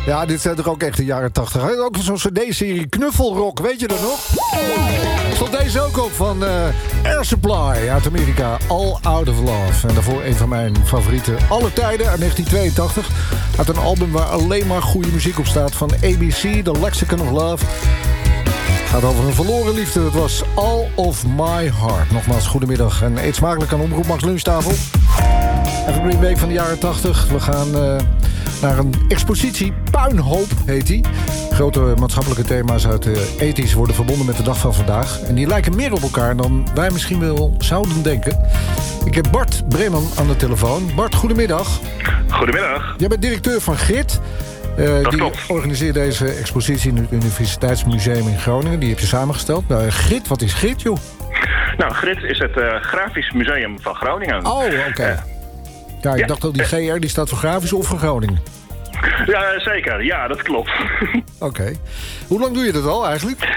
Ja, dit zijn toch ook echt de jaren 80. Ook zo'n cd-serie Knuffelrock, weet je dat nog? Stond deze ook op van Air Supply uit Amerika. All Out of Love. En daarvoor een van mijn favorieten aller tijden uit 1982. Uit een album waar alleen maar goede muziek op staat. Van ABC, The Lexicon of Love. Het gaat over een verloren liefde. Het was All of My Heart. Nogmaals, goedemiddag en eet smakelijk aan Omroep Max Lunchtafel. Even een week van de jaren 80. We gaan naar een expositie. Puinhoop heet die. Grote maatschappelijke thema's uit de 80's worden verbonden met de dag van vandaag. En die lijken meer op elkaar dan wij misschien wel zouden denken. Ik heb Bart Breeman aan de telefoon. Bart, goedemiddag. Goedemiddag. Jij bent directeur van GRIT. Die organiseert deze expositie in het Universiteitsmuseum in Groningen. Die heb je samengesteld. GRIT, wat is GRIT, joh? Nou, GRIT is het Grafisch Museum van Groningen. Oh, oké. Ja, ik dacht dat die GR die staat voor Grafisch of voor Groningen. Ja, zeker. Ja, dat klopt. Oké. Hoe lang doe je dat al eigenlijk?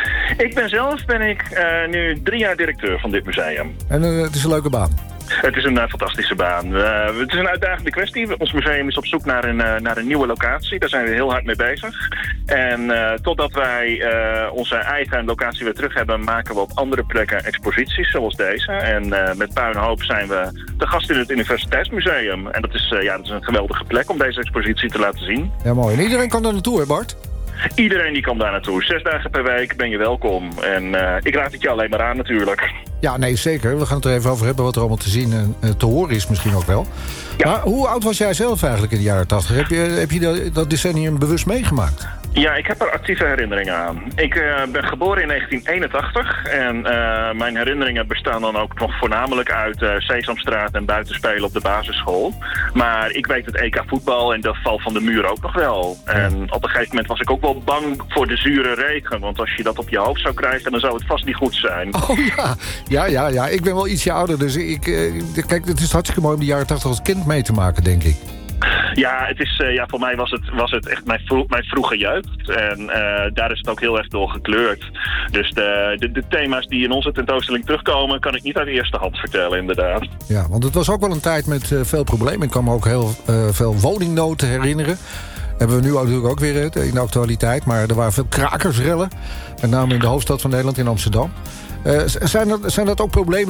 Ben ik nu 3 jaar directeur van dit museum. En het is een leuke baan? Het is een fantastische baan. Het is een uitdagende kwestie. Ons museum is op zoek naar een nieuwe locatie. Daar zijn we heel hard mee bezig. En totdat wij onze eigen locatie weer terug hebben, maken we op andere plekken exposities zoals deze. En met Puinhoop zijn we te gast in het Universiteitsmuseum. En dat is een geweldige plek om deze expositie te laten zien. Ja, mooi. En iedereen kan daar naartoe, hè Bart? Iedereen die kan daar naartoe. 6 dagen per week ben je welkom. En ik raad het je alleen maar aan natuurlijk. Ja, nee, zeker. We gaan het er even over hebben wat er allemaal te zien en te horen is misschien ook wel. Ja. Maar hoe oud was jij zelf eigenlijk in de jaren 80? Heb je dat decennium bewust meegemaakt? Ja, ik heb er actieve herinneringen aan. Ik ben geboren in 1981 en mijn herinneringen bestaan dan ook nog voornamelijk uit Sesamstraat en buitenspelen op de basisschool. Maar ik weet het EK voetbal en de val van de muur ook nog wel. En op een gegeven moment was ik ook wel bang voor de zure regen, want als je dat op je hoofd zou krijgen, dan zou het vast niet goed zijn. Oh ja. Ja. Ik ben wel ietsje ouder, dus kijk, het is hartstikke mooi om de jaren 80 als kind mee te maken, denk ik. Ja, het is, voor mij was het echt mijn vroege jeugd. En daar is het ook heel erg door gekleurd. Dus de thema's die in onze tentoonstelling terugkomen, kan ik niet uit eerste hand vertellen, inderdaad. Ja, want het was ook wel een tijd met veel problemen. Ik kan me ook heel veel woningnood herinneren. Hebben we nu natuurlijk ook weer in de actualiteit. Maar er waren veel krakersrellen. Met name in de hoofdstad van Nederland, in Amsterdam. Zijn dat ook problemen